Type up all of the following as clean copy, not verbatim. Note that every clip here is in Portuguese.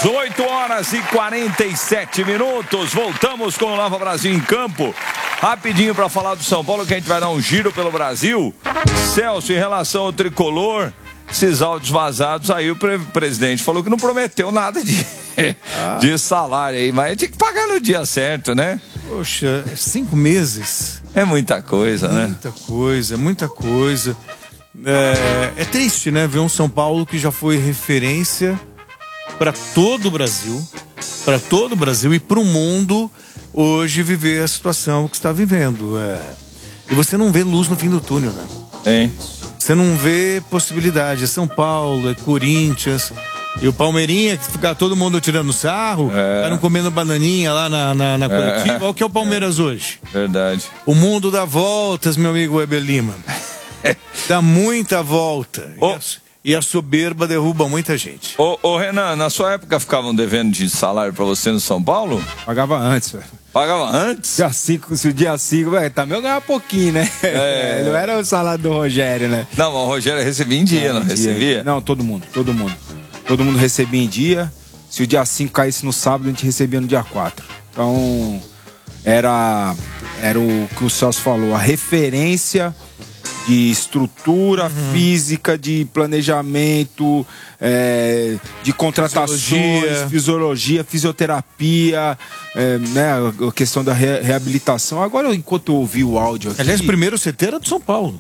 8h47. Voltamos com o Nova Brasil em campo. Rapidinho para falar do São Paulo, que a gente vai dar um giro pelo Brasil. Celso, em relação ao tricolor, esses áudios vazados, aí o presidente falou que não prometeu nada de salário aí, mas tinha que pagar no dia certo, né? Poxa, 5 meses. É muita coisa, né? Muita coisa. É triste, né? Ver um São Paulo que já foi referência para todo o Brasil e para o mundo hoje viver a situação que está vivendo. E você não vê luz no fim do túnel, né? Você não vê possibilidade. É São Paulo, é Corinthians. E o Palmeirinha, que fica todo mundo tirando sarro, ficaram comendo bananinha lá na coletiva. Olha o que é o Palmeiras hoje. Verdade. O mundo dá voltas, meu amigo Weber Lima. Dá muita volta. E a soberba derruba muita gente. Ô Renan, na sua época ficavam devendo de salário pra você no São Paulo? Pagava antes, velho. Pagava antes? Se o dia 5, velho, também eu ganhava pouquinho, né? Não era o salário do Rogério, né? Não, mas o Rogério recebia em dia, não recebia? Não, todo mundo. Todo mundo recebia em dia. Se o dia 5 caísse no sábado, a gente recebia no dia 4. Então, era o que o Celso falou, a referência de estrutura física, de planejamento, de contratações, fisiologia, fisioterapia, né, a questão da reabilitação. Agora, enquanto eu ouvi o áudio aqui... Aliás, primeiro CT era do São Paulo.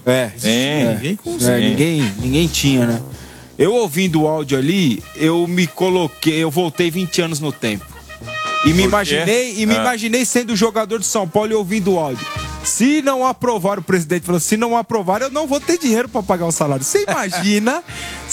Ninguém tinha, né? Eu ouvindo o áudio ali, eu voltei 20 anos no tempo. E me imaginei sendo jogador de São Paulo e ouvindo o áudio. Se não aprovar, o presidente falou, se não aprovar, eu não vou ter dinheiro pra pagar o salário. Você imagina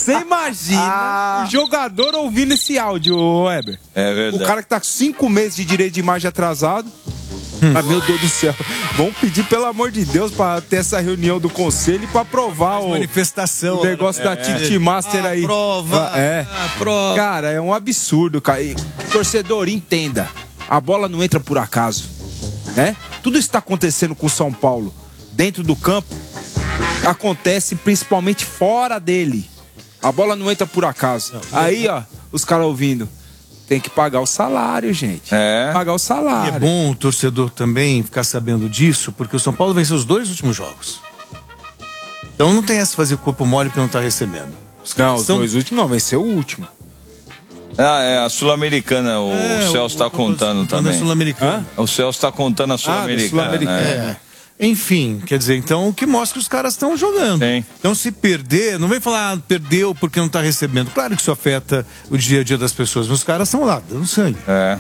o jogador ouvindo esse áudio, Weber. É verdade. O cara que tá com 5 meses de direito de imagem atrasado. Mas, meu Deus do céu, vamos pedir, pelo amor de Deus, pra ter essa reunião do conselho e pra aprovar o negócio da Titi Master aí. Aprova. Cara, é um absurdo, cara. E, torcedor, entenda. A bola não entra por acaso, né? Tudo isso está acontecendo com o São Paulo dentro do campo, acontece principalmente fora dele. A bola não entra por acaso. Aí, ó, os caras ouvindo. Tem que pagar o salário, gente. Pagar o salário. E é bom o torcedor também ficar sabendo disso, porque o São Paulo venceu os 2 últimos jogos. Então não tem essa fazer corpo mole porque não tá recebendo. Os 2 últimos não, venceu o último. A Sul-Americana, o Celso tá contando também. Sul-Americana. O Celso tá contando a Sul-Americana. Enfim, quer dizer, então o que mostra que os caras estão jogando. Então se perder, não vem falar perdeu porque não tá recebendo. Claro que isso afeta o dia a dia das pessoas, mas os caras estão lá, dando sangue.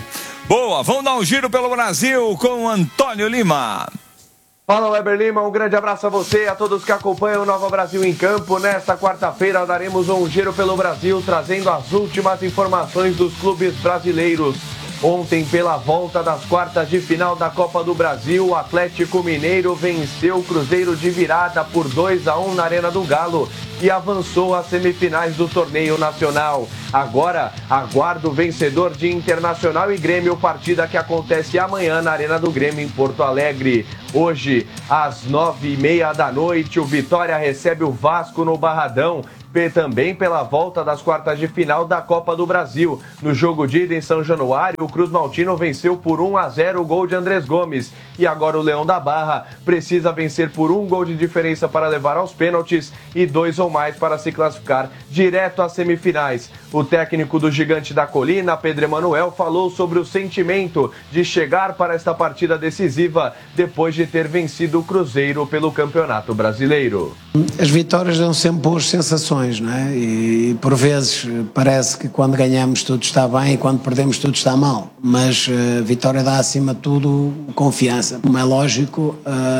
Boa, vamos dar um giro pelo Brasil com o Antônio Lima. Fala, Weber Lima, um grande abraço a você e a todos que acompanham o Nova Brasil em Campo. Nesta quarta-feira daremos um giro pelo Brasil, trazendo as últimas informações dos clubes brasileiros. Ontem, pela volta das quartas de final da Copa do Brasil, o Atlético Mineiro venceu o Cruzeiro de virada por 2-1 na Arena do Galo e avançou às semifinais do torneio nacional. Agora, aguarda o vencedor de Internacional e Grêmio, partida que acontece amanhã na Arena do Grêmio, em Porto Alegre. Hoje, às 9h30 da noite, o Vitória recebe o Vasco no Barradão. Também pela volta das quartas de final da Copa do Brasil. No jogo de ida em São Januário, o Cruz Maltino venceu por 1-0 o gol de Andrés Gomes. E agora o Leão da Barra precisa vencer por 1 gol de diferença para levar aos pênaltis e 2 ou mais para se classificar direto às semifinais. O técnico do Gigante da Colina, Pedro Emanuel, falou sobre o sentimento de chegar para esta partida decisiva depois de ter vencido o Cruzeiro pelo Campeonato Brasileiro. As vitórias dão sempre boas sensações, não é? E por vezes parece que quando ganhamos tudo está bem e quando perdemos tudo está mal. Mas a vitória dá acima de tudo confiança. Como é lógico,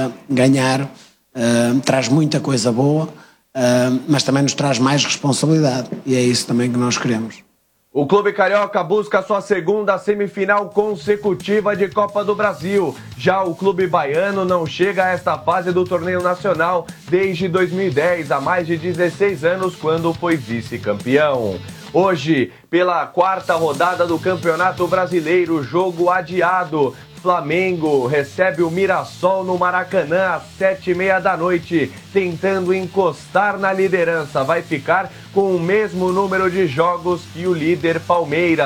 ganhar traz muita coisa boa, mas também nos traz mais responsabilidade. E é isso também que nós queremos. O Clube Carioca busca sua segunda semifinal consecutiva de Copa do Brasil. Já o Clube Baiano não chega a esta fase do torneio nacional desde 2010, há mais de 16 anos, quando foi vice-campeão. Hoje, pela quarta rodada do Campeonato Brasileiro, jogo adiado. Flamengo recebe o Mirassol no Maracanã às 7h30 da noite, tentando encostar na liderança. Vai ficar com o mesmo número de jogos que o líder Palmeiras.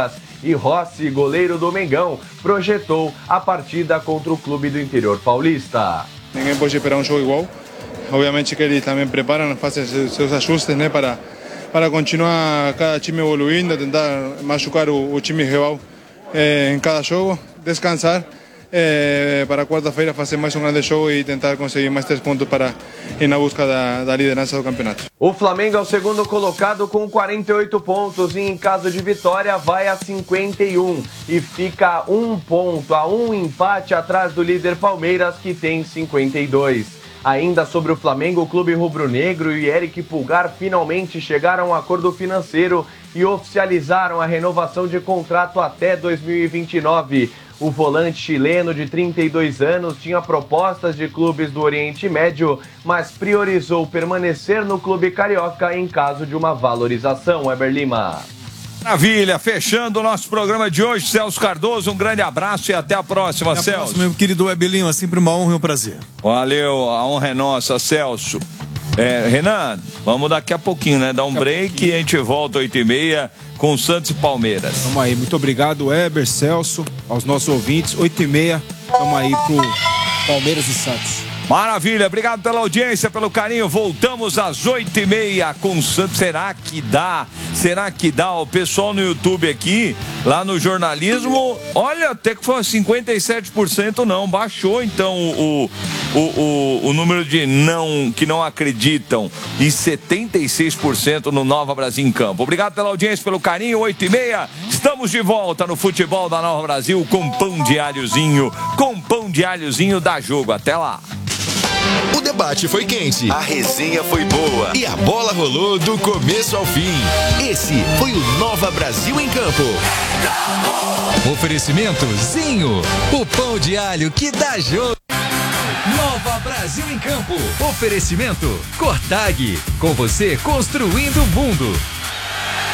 e Rossi, goleiro do Mengão, projetou a partida contra o clube do interior paulista. Ninguém pode esperar jogo igual. Obviamente que eles também preparam, fazem seus ajustes, né, para continuar cada time evoluindo, tentar machucar o time rival em cada jogo, descansar para quarta-feira fazer mais grande jogo e tentar conseguir mais 3 pontos para ir na busca da liderança do campeonato. O Flamengo é o segundo colocado com 48 pontos e em caso de vitória vai a 51 e fica um ponto, a um empate atrás do líder Palmeiras que tem 52. Ainda sobre o Flamengo, o clube rubro-negro e Eric Pulgar finalmente chegaram a um acordo financeiro e oficializaram a renovação de contrato até 2029. O volante chileno de 32 anos tinha propostas de clubes do Oriente Médio, mas priorizou permanecer no clube carioca em caso de uma valorização. Weber Lima. Maravilha, fechando o nosso programa de hoje, Celso Cardoso, um grande abraço e até a próxima, Celso. Até a próxima, meu querido Weber Lima, sempre uma honra e um prazer. Valeu, a honra é nossa, Celso. Renan, vamos daqui a pouquinho, né? Dar um break e a gente volta 8h30 com Santos e Palmeiras. Vamos aí, muito obrigado, Weber, Celso, aos nossos ouvintes. 8h30, vamos aí pro Palmeiras e Santos. Maravilha, obrigado pela audiência, pelo carinho. Voltamos às 8h30 com o Santos. Será que dá? Será que dá? O pessoal no YouTube aqui, lá no jornalismo, olha, até que foi 57% não, baixou então o número de que não acreditam e 76% no Nova Brasil em Campo. Obrigado pela audiência, pelo carinho. 8h30, estamos de volta no futebol da Nova Brasil com pão de alhozinho da Jogo. Até lá. O debate foi quente, a resenha foi boa e a bola rolou do começo ao fim. Esse foi o Nova Brasil em Campo. Oferecimento Zinho, o pão de alho que dá jogo. Nova Brasil em Campo. Oferecimento Cortag, com você construindo o mundo.